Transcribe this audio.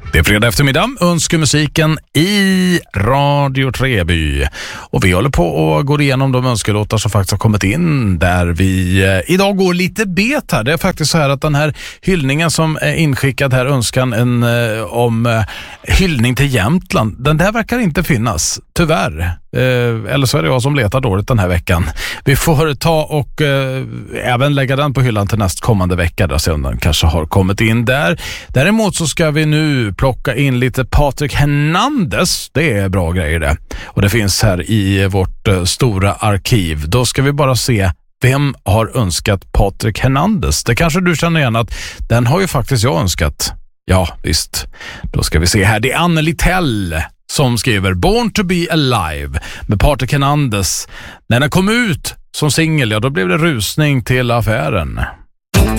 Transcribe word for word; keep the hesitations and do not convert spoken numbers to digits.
Det är fredag eftermiddag, önskemusiken i Radio Treby. Och vi håller på att gå igenom de önskelåtar som faktiskt har kommit in, där vi eh, idag går lite bet här. Det är faktiskt så här att den här hyllningen som är inskickad här, önskan en, eh, om eh, hyllning till Jämtland, den där verkar inte finnas, tyvärr. Eh, eller så är det jag som letar dåligt den här veckan. Vi får ta och eh, även lägga den på hyllan till nästkommande vecka, där sen den kanske har kommit in där. Däremot så ska vi nu plocka in lite Patrik Hernandez. Det är bra grejer det. Och det finns här i vårt eh, stora arkiv. Då ska vi bara se vem har önskat Patrik Hernandez. Det kanske du känner igen att den har ju faktiskt jag önskat. Ja, visst. Då ska vi se här. Det är Anneli Tell som skriver Born to be alive med Patrik Hernandez. När den kom ut som singel, ja, då blev det rusning till affären.